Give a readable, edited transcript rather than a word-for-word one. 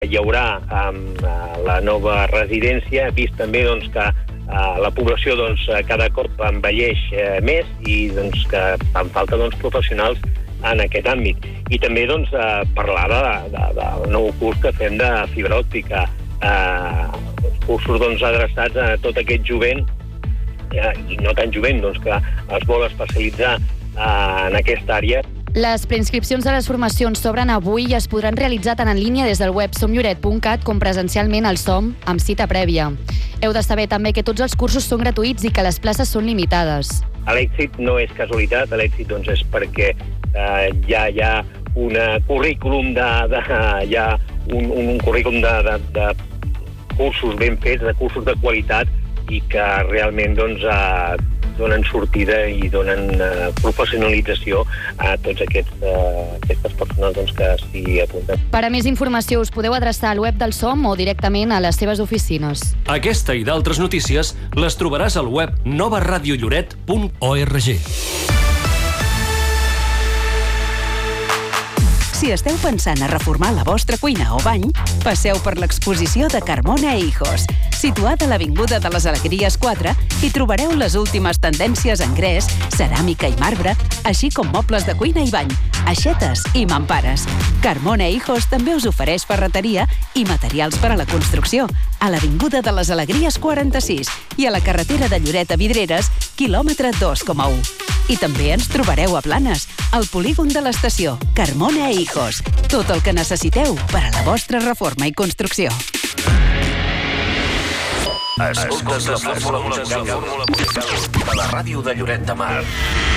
hi haurà la nova residència, vist també que la població cada cop envelleix més i que fan falta professionals en aquest àmbit. I també parlar del nou curs que fem de fibra òptica, cursos adreçats a tot aquest jovent, i no tan jovent, que es vol especialitzar en aquesta àrea. Les preinscripcions de les formacions s'obren avui i es podran realitzar tant en línia des del web somlloret.cat com presencialment al SOM amb cita prèvia. Heu de saber també que tots els cursos són gratuïts i que les places són limitades. L'èxit no és casualitat, l'èxit és perquè ja hi ha un currículum un currículum de cursos ben fets, de cursos de qualitat i que realment donen sortida i donen professionalització a totes aquestes persones que s'hi apunten. Per a més informació us podeu adreçar al web del SOM o directament a les seves oficines. Aquesta i d'altres notícies les trobaràs al web novaradiolloret.org. Si esteu pensant a reformar la vostra cuina o bany, passeu per l'exposició de Carmona e Hijos. Situada a l'Avinguda de les Alegries 4, hi trobareu les últimes tendències en gres, ceràmica i marbre, així com mobles de cuina i bany, aixetes i mampares. Carmona e Hijos també us ofereix ferreteria i materials per a la construcció, a l'Avinguda de les Alegries 46 i a la carretera de Lloret a Vidreres, quilòmetre 2,1. I també ens trobareu a Blanes, al polígon de l'estació, Carmona e Hijos. Tot el que necessiteu per a la vostra reforma i construcció. Escoltes la fórmula musical de la ràdio de Lloret de Mar.